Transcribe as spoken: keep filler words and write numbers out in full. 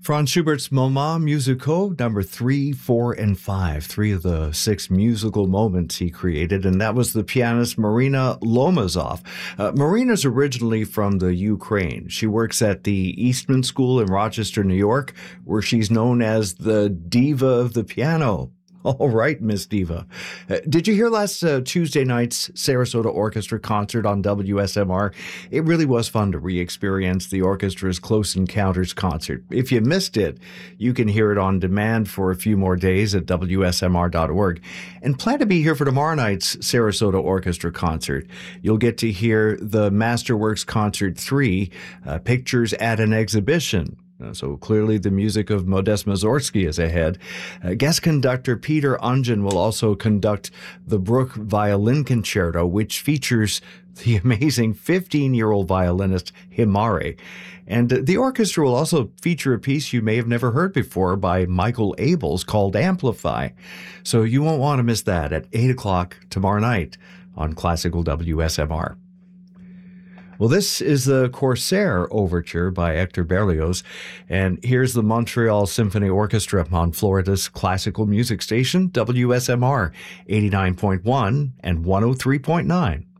Franz Schubert's Moments Musicaux, number three, four, and five, three of the six musical moments he created, and that was the pianist Marina Lomazov. Uh, Marina's originally from the Ukraine. She works at the Eastman School in Rochester, New York, where she's known as the diva of the piano. All right, Miss Diva. Uh, did you hear last uh, Tuesday night's Sarasota Orchestra concert on W S M R? It really was fun to re-experience the orchestra's Close Encounters concert. If you missed it, you can hear it on demand for a few more days at W S M R dot org. And plan to be here for tomorrow night's Sarasota Orchestra concert. You'll get to hear the Masterworks Concert three, uh, Pictures at an Exhibition. So clearly the music of Modest Mussorgsky is ahead. Uh, guest conductor Peter Ungen will also conduct the Bruch Violin Concerto, which features the amazing fifteen-year-old violinist Himare. And uh, the orchestra will also feature a piece you may have never heard before by Michael Abels called Amplify. So you won't want to miss that at eight o'clock tomorrow night on Classical W S M R. Well, this is the Corsair Overture by Hector Berlioz, and here's the Montreal Symphony Orchestra on Florida's classical music station, W S M R eighty-nine point one and one oh three point nine.